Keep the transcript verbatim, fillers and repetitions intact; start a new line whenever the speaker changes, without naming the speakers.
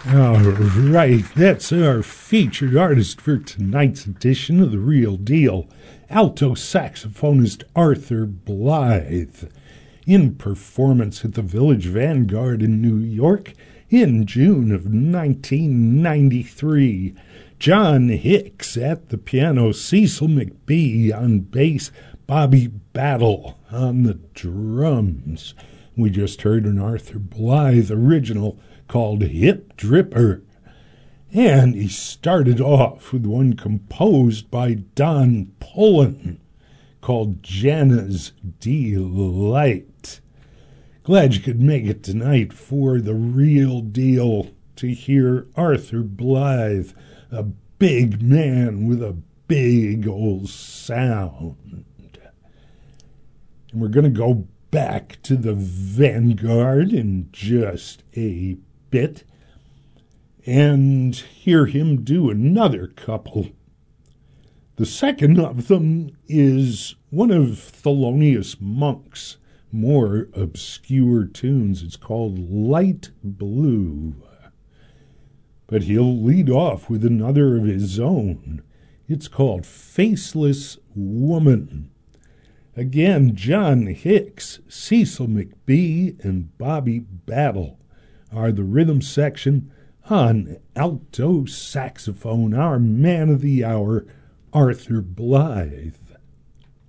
All right, that's our featured artist for tonight's edition of The Real Deal, alto saxophonist Arthur Blythe, in performance at the Village Vanguard in New York in June of nineteen ninety-three. John Hicks at the piano, Cecil McBee on bass, Bobby Battle on the drums. We just heard an Arthur Blythe original called Hip Dripper. And he started off with one composed by Don Pullen called Jana's Delight. Glad you could make it tonight for The Real Deal to hear Arthur Blythe, a big man with a big old sound. And we're going to go back to the Vanguard in just a bit and hear him do another couple. The second of them is one of Thelonious Monk's more obscure tunes. It's called Light Blue. But he'll lead off with another of his own. It's called Faceless Woman. Again, John Hicks, Cecil McBee, and Bobby Battle are the rhythm section on alto saxophone. Our man of the hour, Arthur Blythe.